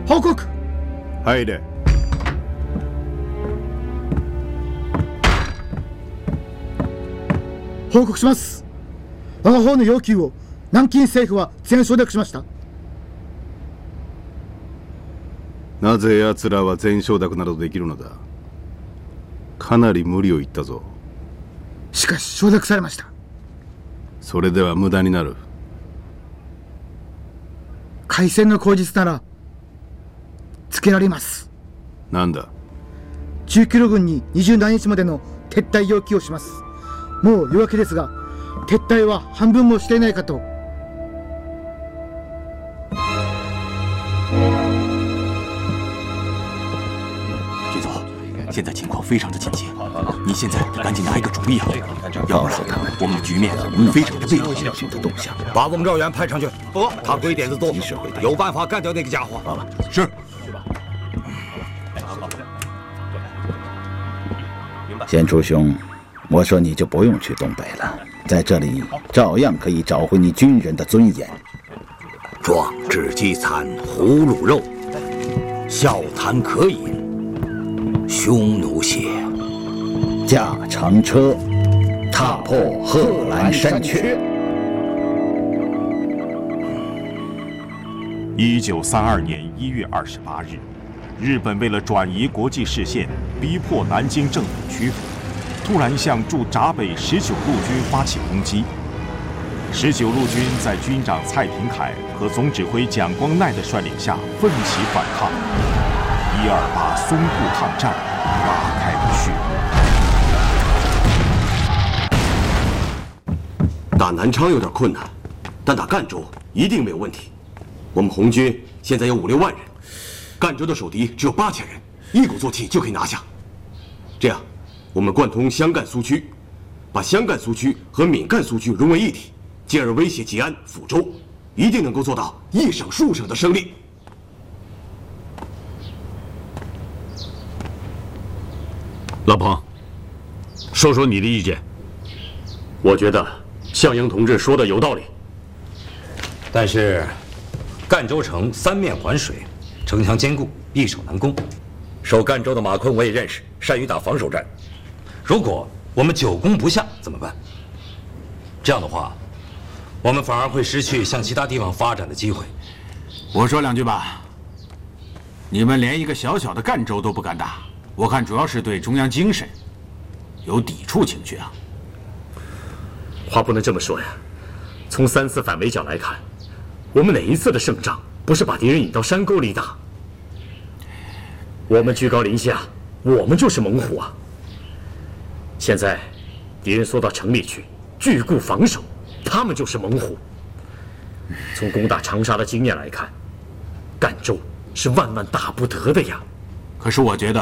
報告。 入れ。 報告します。我が方の要求を南京政府は全承諾しました。 なぜ奴らは全承諾などできるのだ。かなり無理を言ったぞ。 しかし承諾されました。 それでは無駄になる。 開戦の口実ならつけられます。 なんだ。 中キロ軍に27日までの撤退要求をします。もう夜明けですが、撤退は半分もしていないかと。 局总，现在情况非常的紧急，你现在得赶紧拿一个主意啊，要不然我们的局面非常的危险。 把翁兆元派上去。不，他鬼点子多，有办法干掉那个家伙。 是。 贤初兄，我说你就不用去东北了，在这里照样可以找回你军人的尊严。 壮志饥餐胡虏肉，笑谈渴饮匈奴血。 驾长车，踏破贺兰山缺。 1932年1月28日，日本为了转移国际视线，逼迫南京政府屈服，突然向驻闸北19路军发起攻击。19路军在军长蔡廷锴和总指挥蒋光鼐的率领下奋起反抗，128淞沪抗战拉开了序幕。打南昌有点困难，但打赣州一定没有问题。我们红军现在有5、6万人，赣州的守敌只有8000人，一鼓作气就可以拿下。这样，我们贯通湘赣苏区，把湘赣苏区和闽赣苏区融为一体，进而威胁吉安、抚州，一定能够做到一省数省的胜利。 老彭，说说你的意见。 我觉得向英同志说的有道理， 但是赣州城三面环水，城墙坚固，易守难攻。 守赣州的马坤我也认识，善于打防守战。 如果我们久攻不下怎么办？这样的话，我们反而会失去向其他地方发展的机会。 我说两句吧。你们连一个小小的赣州都不敢打，我看主要是对中央精神有抵触情绪啊。 话不能这么说呀。从3次反围剿来看，我们哪一次的胜仗不是把敌人引到山沟里打？我们居高临下，我们就是猛虎啊！现在敌人缩到城里去，据固防守，他们就是猛虎。从攻打长沙的经验来看，赣州是万万打不得的呀。 可是我觉得